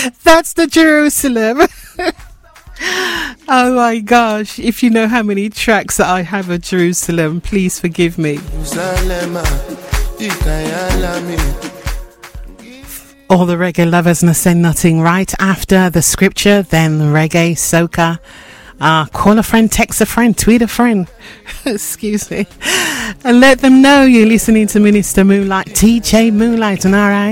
That's the Jerusalem. Oh my gosh. If you know how many tracks that I have of Jerusalem, please forgive me. All the reggae lovers must say nothing right after the scripture, then reggae, soca. Call a friend, text a friend, tweet a friend. Excuse me. And let them know you're listening to Minister Moonlight, TJ Moonlight, and alright.